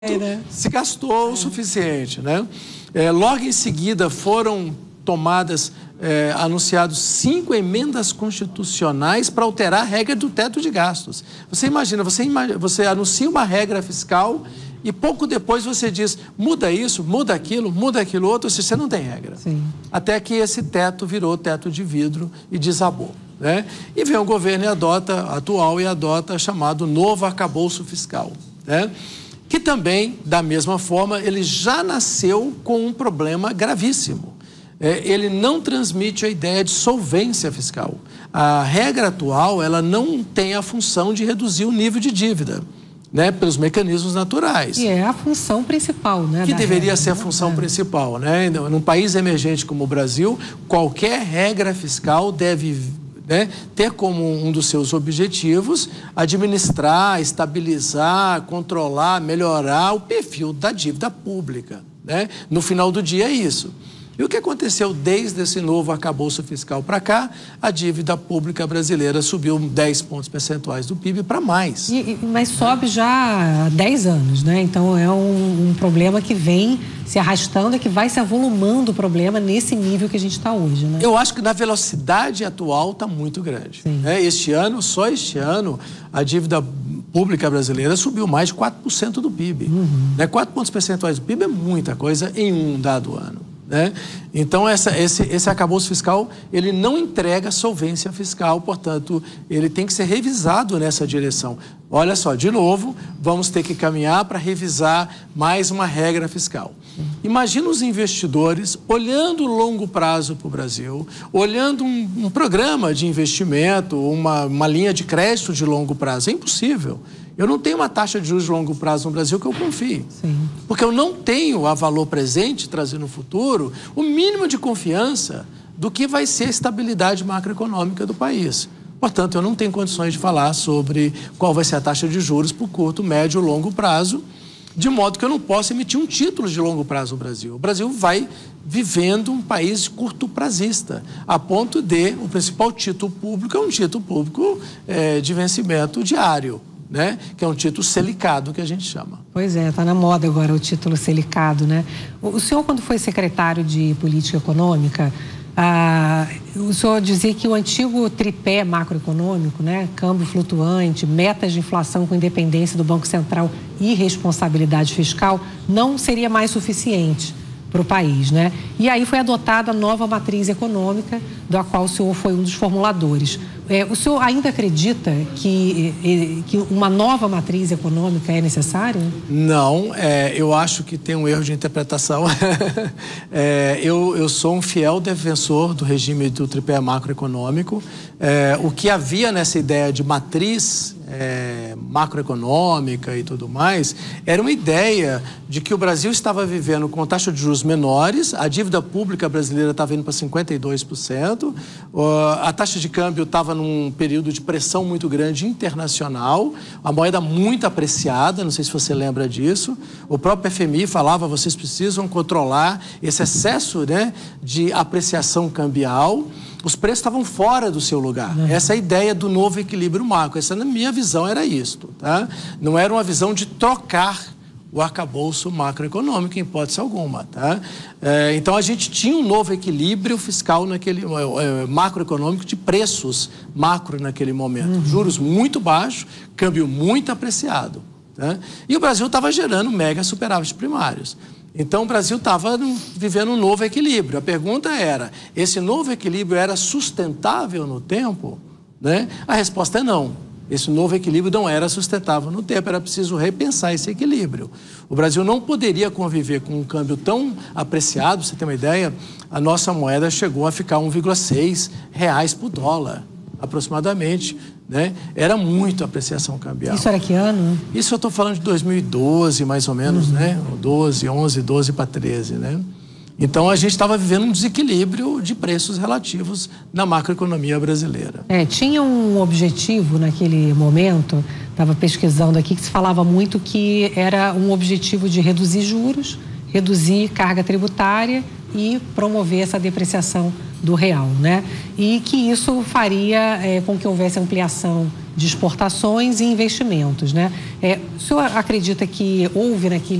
Se gastou o suficiente, né? Logo em seguida foram tomadas, anunciados 5 emendas constitucionais para alterar a regra do teto de gastos. Você imagina, você anuncia uma regra fiscal e pouco depois você diz, muda isso, muda aquilo outro, você não tem regra. Sim. Até que esse teto virou teto de vidro e desabou, né? E vem o governo atual e adota chamado novo arcabouço fiscal, né? Que também, da mesma forma, ele já nasceu com um problema gravíssimo. Ele não transmite a ideia de solvência fiscal. A regra atual, ela não tem a função de reduzir o nível de dívida, né, pelos mecanismos naturais. E é a função principal, né? Que deveria ser a função principal, né? Num país emergente como o Brasil, qualquer regra fiscal deve ter como um dos seus objetivos administrar, estabilizar, controlar, melhorar o perfil da dívida pública, né? No final do dia é isso. E o que aconteceu desde esse novo arcabouço fiscal para cá? A dívida pública brasileira subiu 10 pontos percentuais do PIB para mais. Mas sobe já há 10 anos, né? Então é um problema que vem se arrastando e que vai se avolumando o problema nesse nível que a gente está hoje, né? Eu acho que na velocidade atual está muito grande. Só este ano, a dívida pública brasileira subiu mais de 4% do PIB. 4 pontos percentuais do PIB é muita coisa em um dado ano, né? Então, esse arcabouço fiscal, ele não entrega solvência fiscal, portanto, ele tem que ser revisado nessa direção. Olha só, de novo, vamos ter que caminhar para revisar mais uma regra fiscal. Imagina os investidores olhando o longo prazo para o Brasil, olhando um programa de investimento, uma linha de crédito de longo prazo. É impossível. Eu não tenho uma taxa de juros de longo prazo no Brasil que eu confie. Sim. Porque eu não tenho a valor presente, trazer no futuro, o mínimo de confiança do que vai ser a estabilidade macroeconômica do país. Portanto, eu não tenho condições de falar sobre qual vai ser a taxa de juros por curto, médio ou longo prazo, de modo que eu não posso emitir um título de longo prazo no Brasil. O Brasil vai vivendo um país curto-prazista, a ponto de o principal título público é um título público de vencimento diário, né? Que é um título selicado, que a gente chama. Pois é, está na moda agora o título selicado, né? O senhor, quando foi secretário de Política Econômica, o senhor dizia que o antigo tripé macroeconômico, né? Câmbio flutuante, metas de inflação com independência do Banco Central e responsabilidade fiscal, não seria mais suficiente para o país, né? E aí foi adotada a nova matriz econômica, da qual o senhor foi um dos formuladores. O senhor ainda acredita que uma nova matriz econômica é necessária? Não, eu acho que tem um erro de interpretação. Eu sou um fiel defensor do regime do tripé macroeconômico. O que havia nessa ideia de matriz macroeconômica e tudo mais, era uma ideia de que o Brasil estava vivendo com taxa de juros menores, a dívida pública brasileira estava indo para 52%, a taxa de câmbio estava num período de pressão muito grande internacional, a moeda muito apreciada, não sei se você lembra disso, o próprio FMI falava, vocês precisam controlar esse excesso, né, de apreciação cambial. Os preços estavam fora do seu lugar. Essa é a ideia do novo equilíbrio macro. Essa, na minha visão, era isto, tá? Não era uma visão de trocar o arcabouço macroeconômico, em hipótese alguma, tá? Então, a gente tinha um novo equilíbrio fiscal macroeconômico de preços macro naquele momento. Juros muito baixos, câmbio muito apreciado, tá? E o Brasil estava gerando mega superávites primários. Então, o Brasil estava vivendo um novo equilíbrio. A pergunta era, esse novo equilíbrio era sustentável no tempo? Né? A resposta é não. Esse novo equilíbrio não era sustentável no tempo, era preciso repensar esse equilíbrio. O Brasil não poderia conviver com um câmbio tão apreciado, você tem uma ideia, a nossa moeda chegou a ficar R$1,6 por dólar, aproximadamente, né? Era muito apreciação cambial. Isso era que ano? Isso eu estou falando de 2012, mais ou menos, né? 12 para 13, né? Então, a gente estava vivendo um desequilíbrio de preços relativos na macroeconomia brasileira. Tinha um objetivo naquele momento, estava pesquisando aqui, que se falava muito que era um objetivo de reduzir juros, reduzir carga tributária e promover essa depreciação do real, né? E que isso faria com que houvesse ampliação de exportações e investimentos, né? O senhor acredita que houve naquele